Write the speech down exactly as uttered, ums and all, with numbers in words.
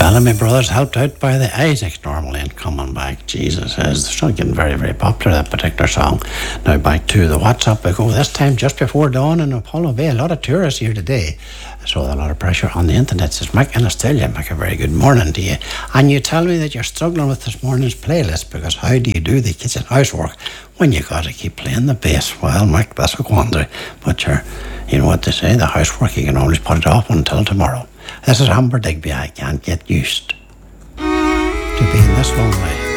Well, and my brother's helped out by the Isaacs normally and coming back. Jesus is they're still getting very, very popular, that particular song. Now back to the WhatsApp we go. This time just before dawn in Apollo Bay. A lot of tourists here today. So a lot of pressure on the internet. Says Mick in Australia. Mick, a very good morning to you. And you tell me that you're struggling with this morning's playlist because how do you do the kitchen housework when you got to keep playing the bass? Well, Mick, that's a quandary. But you're, you know what they say, the housework, you can always put it off until tomorrow. This is Amber Digby. I can't get used to being this lonely.